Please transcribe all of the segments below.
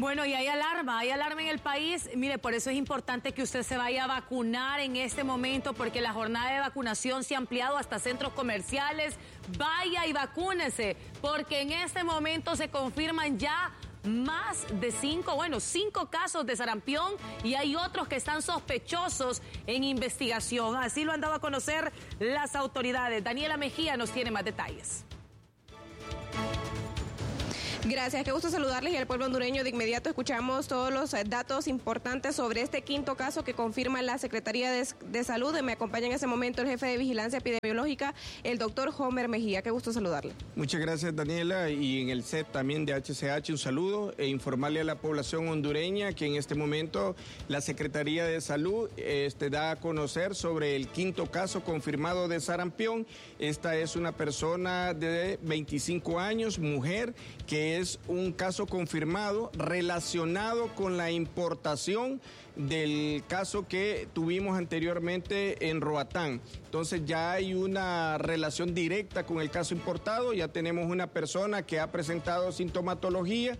Bueno, y hay alarma en el país. Mire, por eso es importante que usted se vaya a vacunar en este momento, porque la jornada de vacunación se ha ampliado hasta centros comerciales. Vaya y vacúnese, porque en este momento se confirman ya más de 5 casos de sarampión y hay otros que están sospechosos en investigación. Así lo han dado a conocer las autoridades. Daniela Mejía nos tiene más detalles. Gracias, qué gusto saludarles y al pueblo hondureño. De inmediato escuchamos todos los datos importantes sobre este quinto caso que confirma la Secretaría de Salud. Me acompaña en ese momento el jefe de Vigilancia Epidemiológica, el doctor Homer Mejía. Qué gusto saludarle. Muchas gracias, Daniela, y en el set también de HCH un saludo e informarle a la población hondureña que en este momento la Secretaría de Salud da a conocer sobre el quinto caso confirmado de sarampión. Esta es una persona de 25 años, mujer, que es un caso confirmado relacionado con la importación del caso que tuvimos anteriormente en Roatán. Entonces ya hay una relación directa con el caso importado, ya tenemos una persona que ha presentado sintomatología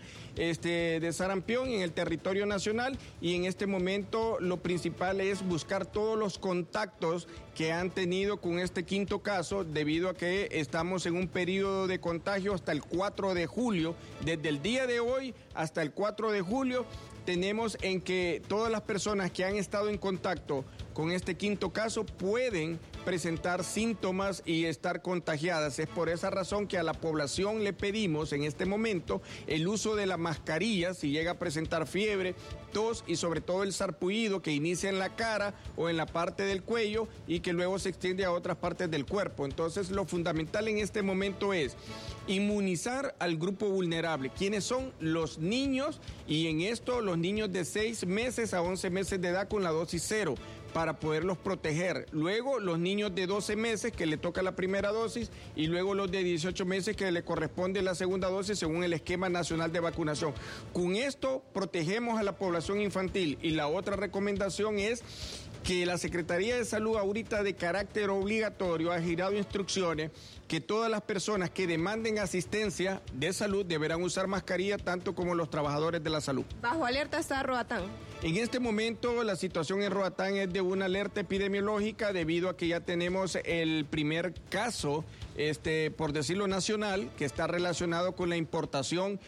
de sarampión en el territorio nacional y en este momento lo principal es buscar todos los contactos que han tenido con este quinto caso debido a que estamos en un periodo de contagio hasta el 4 de julio, desde el día de hoy hasta el 4 de julio. Tenemos en que todas las personas que han estado en contacto con este quinto caso pueden presentar síntomas y estar contagiadas. Es por esa razón que a la población le pedimos en este momento el uso de la mascarilla si llega a presentar fiebre, tos y sobre todo el sarpullido que inicia en la cara o en la parte del cuello y que luego se extiende a otras partes del cuerpo. Entonces lo fundamental en este momento es inmunizar al grupo vulnerable. ¿Quiénes son? Los niños, y en esto los niños de 6 meses a 11 meses de edad con la dosis 0 para poderlos proteger. Luego los niños de 12 meses que le toca la primera dosis y luego los de 18 meses que le corresponde la segunda dosis según el esquema nacional de vacunación. Con esto protegemos a la población infantil y la otra recomendación es que la Secretaría de Salud ahorita de carácter obligatorio ha girado instrucciones que todas las personas que demanden asistencia de salud deberán usar mascarilla, tanto como los trabajadores de la salud. Bajo alerta está Roatán. En este momento la situación en Roatán es de una alerta epidemiológica debido a que ya tenemos el primer caso, por decirlo nacional, que está relacionado con la importación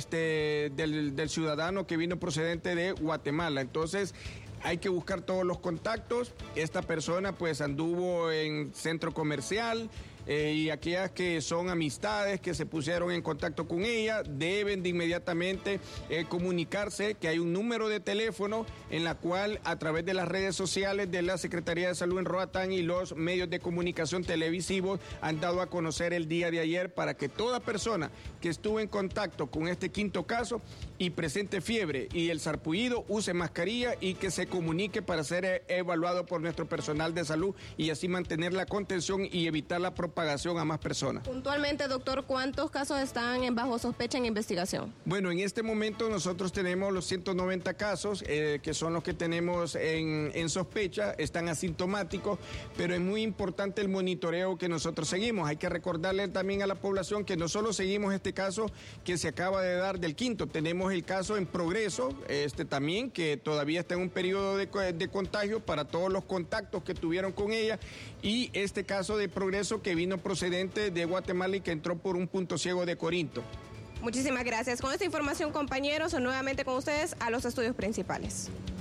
del ciudadano que vino procedente de Guatemala. Entonces hay que buscar todos los contactos. Esta persona pues anduvo en centro comercial y aquellas que son amistades que se pusieron en contacto con ella deben de inmediatamente comunicarse, que hay un número de teléfono en la cual a través de las redes sociales de la Secretaría de Salud en Roatán y los medios de comunicación televisivos han dado a conocer el día de ayer para que toda persona que estuvo en contacto con este quinto caso y presente fiebre y el sarpullido use mascarilla y que se comunique para ser evaluado por nuestro personal de salud y así mantener la contención y evitar la propagación a más personas. Puntualmente, doctor, ¿cuántos casos están bajo sospecha en investigación? Bueno, en este momento nosotros tenemos los 190 casos que son los que tenemos en sospecha, están asintomáticos, pero es muy importante el monitoreo que nosotros seguimos. Hay que recordarle también a la población que no solo seguimos este caso que se acaba de dar del quinto, tenemos el caso en progreso, también, que todavía está en un periodo de contagio para todos los contactos que tuvieron con ella, y este caso de progreso que vino procedente de Guatemala y que entró por un punto ciego de Corinto. Muchísimas gracias. Con esta información, compañeros, nuevamente con ustedes a los estudios principales.